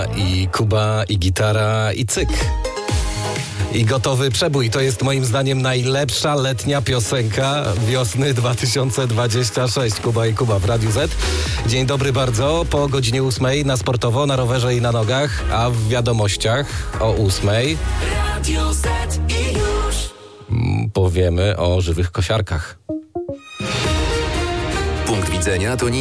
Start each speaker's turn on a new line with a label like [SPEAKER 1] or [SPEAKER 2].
[SPEAKER 1] I Kuba, i gitara, i cyk. I gotowy przebój. To jest moim zdaniem najlepsza letnia piosenka wiosny 2026. Kuba i Kuba w Radiu Z. Dzień dobry bardzo. Po godzinie 8 na sportowo, na rowerze i na nogach, a w wiadomościach o 8
[SPEAKER 2] Radio Z i już
[SPEAKER 1] powiemy o żywych kosiarkach.
[SPEAKER 3] Punkt widzenia to nie